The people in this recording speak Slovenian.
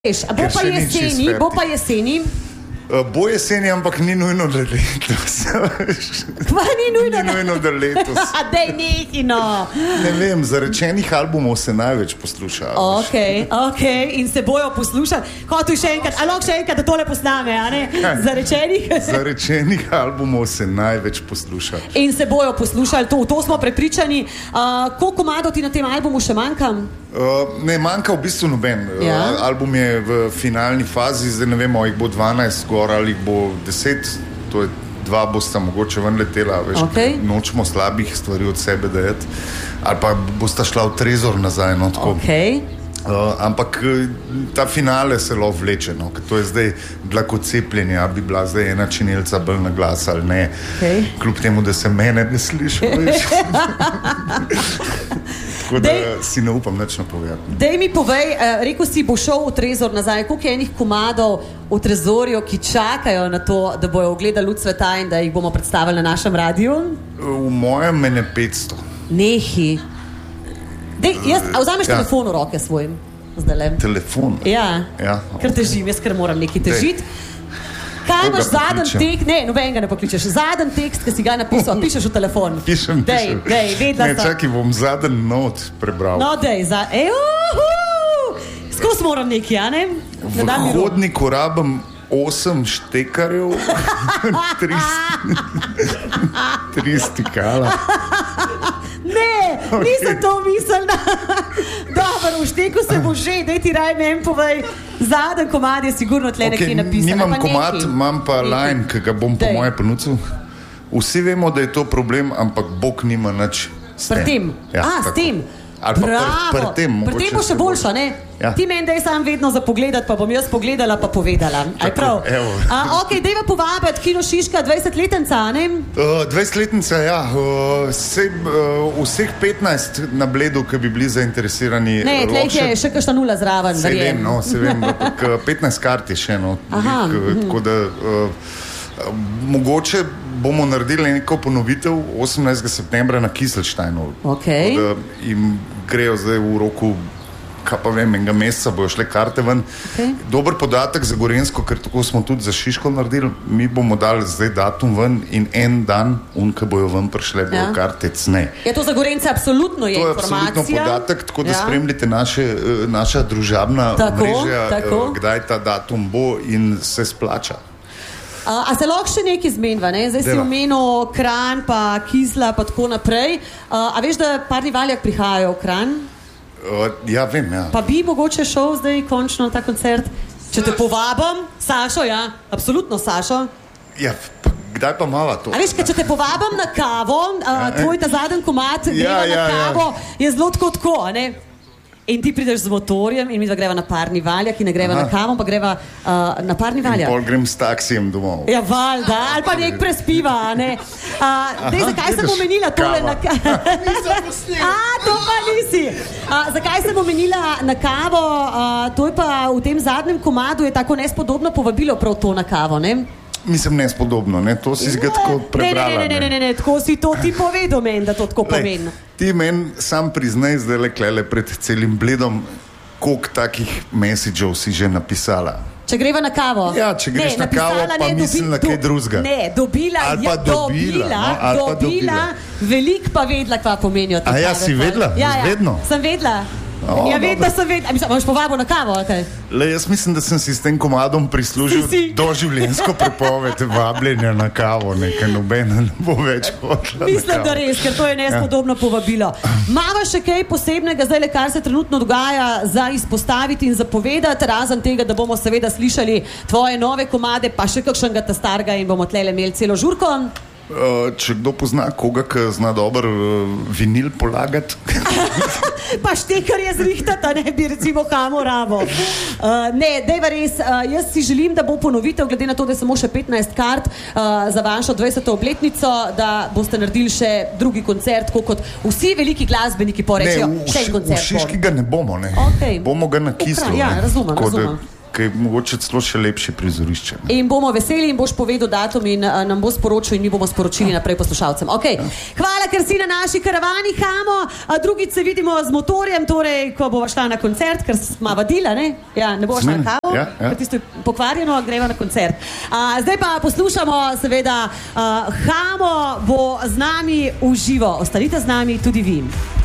Bo pa jeseni. Bo jeseni, ampak ni nujno, da letos. Pa ni nujno, da letos. Dej nekino. Ne vem, zarečenih albumov se največ posluša. Ok, in se bojo poslušati. Hotel še enkrat, a lahko še enkrat, da tole posname, a ne? Zarečenih albumov se največ posluša. In se bojo poslušali, to smo prepričani. Koliko komadov ti na tem albumu še manjka? Ne, manjka v bistvu noben. Album je v finalni fazi, zdaj ne vemo, jih bo 12 gor ali jih bo 10, to je 2 bosta mogoče ven letela, veš, nočemo slabih stvari od sebe dajati, ali pa bosta šla v trezor nazaj, no tako. Ampak ta finale se lo vleče, no, ker to je zdaj dlakocepljenje, a bi bila zdaj ena činilca bolj na glas ali ne, kljub temu, da se mene ne sliši, veš. Tako da si ne upam nič napovedati. Dej mi povej, rekel si, bo šel v trezor nazaj, koliko je enih komadov v trezorju, ki čakajo na to, da bojo ogledali luč sveta in da jih bomo predstavili na našem radiju? V mojem mene 500. Nehi. Vzameš telefon v roke svojim? Zdajle. Telefon? Ja. Ker težim, jaz ker moram nekaj težiti. Kaj imaš zaden tekst? Ne, nobenega ne pokličeš. Zaden tekst, ki si ga napisal, pišeš v telefon. Pišem. Dej, vedla sta. Ne, čakaj, bom zaden not prebral. No, dej, skos moram nekaj, a ne? V hodniku rabim 8 štekarjev, 3 stikala. Ne, nisem to mislila. Dobro, v šteku se bo že, daj ti raj meni povej. Zaden komad je sigurno tle nekaj napisal. Nimam komad, imam pa line, ki ga bom po moje ponudil. Vsi vemo, da je to problem, ampak Bog nima nič s tem. S tem. Bravo, pri tem bo še boljša, ne? Ti meni daj sam vedno za pogledat, pa bom jaz pogledala pa povedala. Aj prav? Ok, dejva povabiti Kino Šiška 20-letnica, ne? 20-letnica, ja. Vseh 15 na Bledu, ki bi bili zainteresirani. Ne, tleh je še kakšna nula zraven. Se vem, 15 kart je še, no. Tako da mogoče bomo naredili neko ponovitev 18. septembra na Kiselsteinu. In grejo zdaj v roku, kaj pa vem, enega meseca bojo šle karte ven. Dober podatek za Gorenjsko, ker tako smo tudi za Šiško naredili. Mi bomo dali zdaj datum ven in en dan, ko bojo ven prišle, bojo karte cne. Je to za Gorence absolutno je informacija? To je absolutno podatek, tako da spremljite naša družabna mrežja, kdaj ta datum bo in se splača. A se lahko še nekaj zmenjava, ne? Zdaj si omenil Kranj, pa Kizla, pa tako naprej. A veš, da Parni Valjak prihajajo v Kranj? Ja, vem, ja. Pa bi mogoče šel zdaj končno na ta koncert? Če te povabim, Sašo, ja, absolutno Sašo. Ja, kdaj pa mala to? A veš, če te povabim na kavo, tvoj ta zaden komad, greva na kavo, je zelo tako, ne? In ti prideš z motorjem in mi da greva na Parni Valjak in ne greva na kavo, pa greva na Parni Valjak. In pol grem s taksijem domov. Ja, valjda, ali pa nek prespiva, ne? Zakaj sem omenila tole na kavo? Nisem posnil. To pa nisi. Zakaj sem omenila na kavo? To je pa v tem zadnjem komadu je tako nespodobno povabilo prav to na kavo, ne? Mislim, nespodobno, ne? To si ga tako prebrala. Ne, tako si to ti povedal meni, da to tako pomeni. Ti meni sam priznaj zdaj le pred celim Bledom, koliko takih messageov si že napisala. Če greva na kavo? Ja, če greš na kavo, pa mislim na kaj drugega. Ne, dobila, veliko pa vedla, kva pomenijo te kave. Ja, si vedla? Ja, vedno? Sem vedla. Ja, vedno sem vedla. Mislim, boš povabil na kavo, ali kaj? Jaz mislim, da sem si s tem komadom prislužil doživljenjsko prepoved vabljenja na kavo, nekaj nobena ne bo več hodila. Mislim, da res, ker to je nespodobno povabilo. Mava še kaj posebnega zdaj, kar se trenutno dogaja za izpostaviti in zapovedati, razen tega, da bomo seveda slišali tvoje nove komade, pa še kakšnega ta starega in bomo tlele imeli celo žurko. Če kdo pozna koga, ki zna dober vinil polagati. Pa štekar je zrihtata, ne bi recimo kamo rabo. Ne, dejva res, jaz si želim, da bo ponovitev, glede na to, da je samo še 15 kart za vašo 20. obletnico, da boste naredili še drugi koncert, kot vsi veliki glasbeniki porečejo. Ne, v Šiški ga ne bomo, ne. Bomo ga na Kislu. Ja, razumem. ki je mogoče celo še lepše prizorišče. In bomo veseli in boš povedal datum in nam bo sporočil in mi bomo sporočili naprej poslušalcem. Okay. Hvala, ker si na naši karavani, Hamo. Drugič se vidimo z motorjem, torej, ko bova šla na koncert, ker smo vadila, ne? Ja, ne bova šla na kavo, ker tisto je pokvarjeno, greva na koncert. Zdaj pa poslušamo, seveda, Hamo bo z nami v živo. Ostanite z nami tudi vi.